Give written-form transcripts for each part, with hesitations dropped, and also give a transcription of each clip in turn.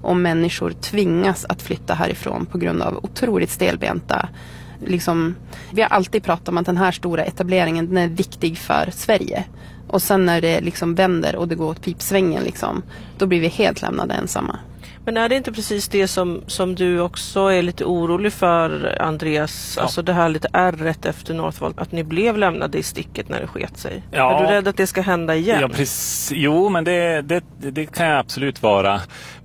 och människor tvingas att flytta härifrån på grund av otroligt stelbenta. Liksom, vi har alltid pratat om att den här stora etableringen den är viktig för Sverige. Och sen när det liksom vänder och det går åt pipsvängen liksom, då blir vi helt lämnade ensamma. Men är det inte precis det som du också är lite orolig för, Andreas? Ja. Alltså det här lite ärret efter Northvolt, att ni blev lämnade i sticket när det sket sig. Ja. Är du rädd att det ska hända igen? Ja, precis. Jo, men det kan jag absolut vara.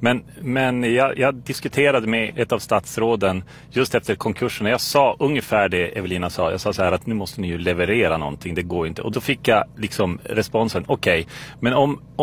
Men jag diskuterade med ett av statsråden just efter konkursen. Jag sa ungefär det Evelina sa. Jag sa så här att nu måste ni ju leverera någonting, det går inte. Och då fick jag liksom responsen, okej, men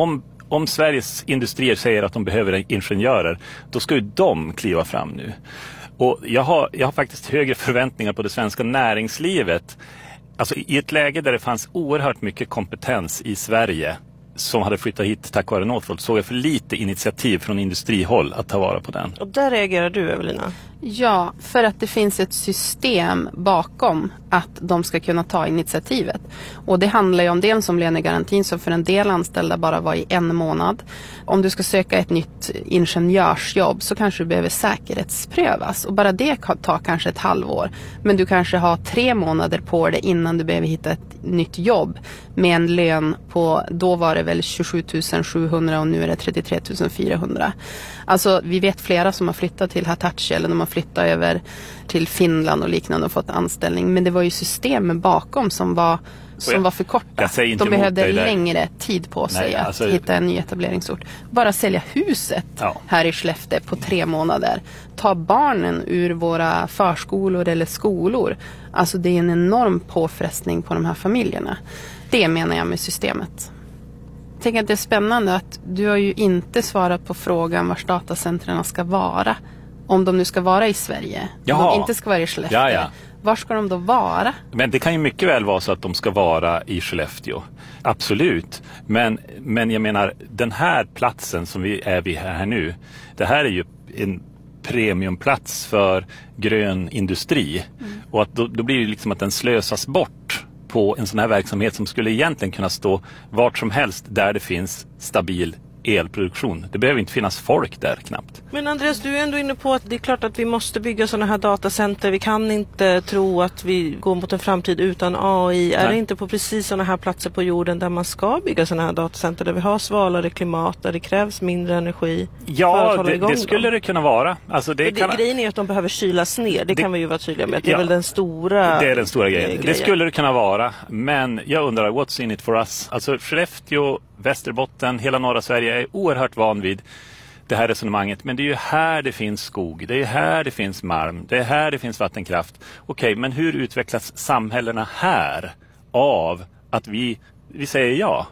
om Sveriges industrier säger att de behöver ingenjörer, då ska ju de kliva fram nu. Och jag har faktiskt högre förväntningar på det svenska näringslivet. Alltså i ett läge där det fanns oerhört mycket kompetens i Sverige som hade flyttat hit tack vare Northvolt, såg jag för lite initiativ från industrihåll att ta vara på den. Och där reagerar du, Evelina? Ja, för att det finns ett system bakom att de ska kunna ta initiativet. Och det handlar ju om dels om lönegarantin som för en del anställda bara var i 1 månad. Om du ska söka ett nytt ingenjörsjobb så kanske du behöver säkerhetsprövas. Och bara det tar kanske ett halvår. Men du kanske har 3 månader på det innan du behöver hitta ett nytt jobb. Med en lön på, då var det väl 27 700 och nu är det 33 400. Alltså vi vet flera som har flyttat till Hitachi eller de har flyttat över till Finland och liknande och fått anställning. Men det var ju systemen bakom som var för korta. De behövde längre tid på sig att hitta en ny etableringsort. Bara sälja huset här i Skellefteå på 3 månader. Ta barnen ur våra förskolor eller skolor. Alltså det är en enorm påfrestning på de här familjerna. Det menar jag med systemet. Jag tänker att det är spännande att du har ju inte svarat på frågan var datacentren ska vara. Om de nu ska vara i Sverige. Om de inte ska vara i Skellefteå. Ja. Var ska de då vara? Men det kan ju mycket väl vara så att de ska vara i Skellefteå. Absolut. Men jag menar, den här platsen som vi är här nu, det här är ju en premiumplats för grön industri. Och att då blir det liksom att den slösas bort på en sån här verksamhet som skulle egentligen kunna stå vart som helst där det finns stabil elproduktion. Det behöver inte finnas folk där knappt. Men Andreas, du är ändå inne på att det är klart att vi måste bygga sådana här datacenter. Vi kan inte tro att vi går mot en framtid utan AI. Nej. Är det inte på precis sådana här platser på jorden där man ska bygga sådana här datacenter, där vi har svalare klimat, där det krävs mindre energi? Ja, det skulle det kunna vara. Alltså grejen är att de behöver kylas ner. Det kan vi ju vara tydliga med. Det är väl den stora... Det är den stora grejen. Det skulle det kunna vara. Men jag undrar, what's in it for us? Alltså Skellefteå, Västerbotten, hela norra Sverige är oerhört van vid det här resonemanget. Men det är ju här det finns skog, det är här det finns malm, det är här det finns vattenkraft. Okej, men hur utvecklas samhällena här av att vi säger ja?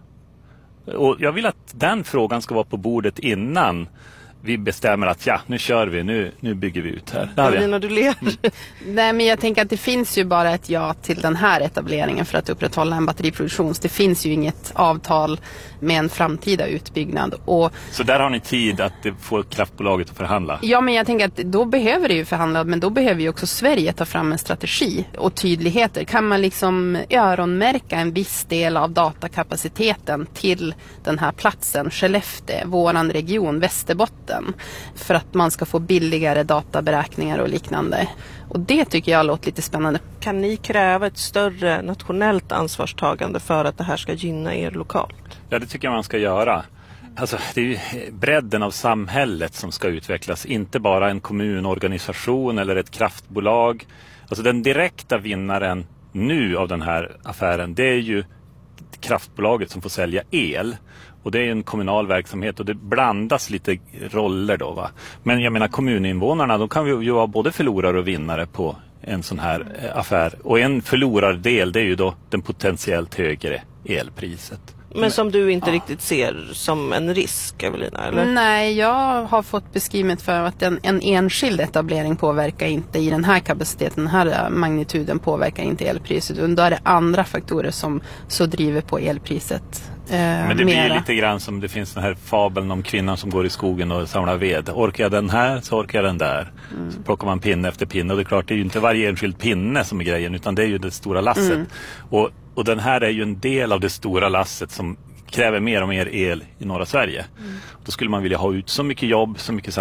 Och jag vill att den frågan ska vara på bordet innan vi bestämmer att nu kör vi, nu bygger vi ut här. Evelina, du ler. Nej, men jag tänker att det finns ju bara ett ja till den här etableringen för att upprätthålla en batteriproduktion. Det finns ju inget avtal med en framtida utbyggnad. Så där har ni tid att få kraftbolaget att förhandla? Ja, men jag tänker att då behöver det ju förhandla, men då behöver ju också Sverige ta fram en strategi och tydligheter. Kan man liksom öronmärka en viss del av datakapaciteten till den här platsen, Skellefteå, våran region, Västerbotten, för att man ska få billigare databeräkningar och liknande. Och det tycker jag låter lite spännande. Kan ni kräva ett större nationellt ansvarstagande för att det här ska gynna er lokalt? Ja, det tycker jag man ska göra. Alltså, det är ju bredden av samhället som ska utvecklas, inte bara en kommunorganisation eller ett kraftbolag. Alltså den direkta vinnaren nu av den här affären, det är ju kraftbolaget som får sälja el. Och det är en kommunal verksamhet och det blandas lite roller då, va. Men jag menar kommuninvånarna, då kan vi ju vara både förlorare och vinnare på en sån här affär. Och en förlorardel, det är ju då den potentiellt högre elpriset. Men som du inte riktigt ser som en risk, Evelina, eller? Nej, jag har fått beskrivet för att en enskild etablering påverkar inte i den här kapaciteten, den här magnituden påverkar inte elpriset. Och då är det andra faktorer som så driver på elpriset. Men det blir lite grann som det finns den här fabeln om kvinnan som går i skogen och samlar ved. Orkar jag den här så orkar jag den där. Så plockar man pinne efter pinne. Och det är klart, det är ju inte varje enskild pinne som är grejen, utan det är ju det stora lasset. Och den här är ju en del av det stora lasset som kräver mer och mer el i norra Sverige. Då skulle man vilja ha ut så mycket jobb, så mycket